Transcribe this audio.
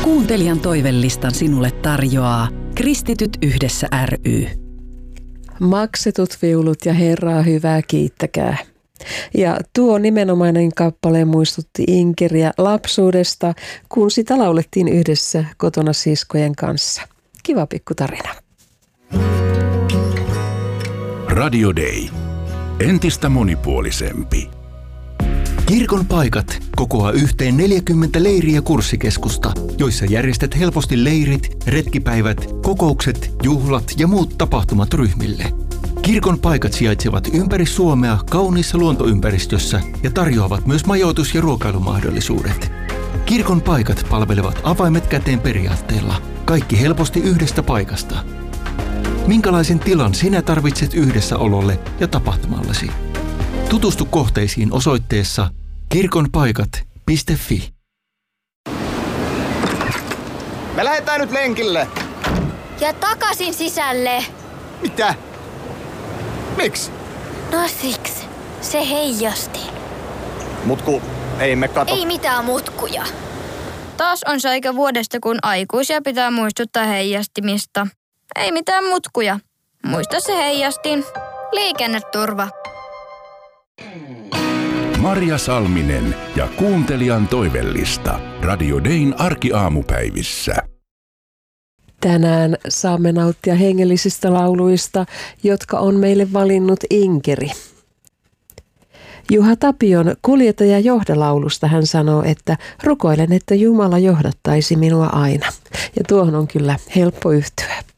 Kuuntelijan toivelistan sinulle tarjoaa Kristityt yhdessä ry. Maksetut viulut ja Herraa hyvää kiittäkää. Ja tuo nimenomainen kappale muistutti Inkeriä lapsuudesta, kun sitä laulettiin yhdessä kotona siskojen kanssa. Kiva pikkutarina. Radio Day. Entistä monipuolisempi. Kirkon paikat kokoaa yhteen 40 leiri- ja kurssikeskusta, joissa järjestät helposti leirit, retkipäivät, kokoukset, juhlat ja muut tapahtumat ryhmille. Kirkon paikat sijaitsevat ympäri Suomea kauniissa luontoympäristössä ja tarjoavat myös majoitus- ja ruokailumahdollisuudet. Kirkon paikat palvelevat avaimet käteen periaatteella, kaikki helposti yhdestä paikasta. Minkälaisen tilan sinä tarvitset yhdessäololle ja tapahtumallesi? Tutustu kohteisiin osoitteessa kirkonpaikat.fi. Me lähdetään nyt lenkille. Ja takaisin sisälle. Mitä? Miksi? No siksi. Se heijasti. Mutku, ei me kato. Ei mitään mutkuja. Taas on se aika vuodesta, kun aikuisia pitää muistuttaa heijastimista. Ei mitään mutkuja. Muista se heijastin. Liikenneturva. Marja Salminen ja kuuntelijan toivellista. Radio Dayn arkiaamupäivissä. Tänään saamme nauttia hengellisistä lauluista, jotka on meille valinnut Inkeri. Juha Tapion Kuljeta ja johda -laulusta hän sanoo, että rukoilen, että Jumala johdattaisi minua aina. Ja tuohon on kyllä helppo yhtyä.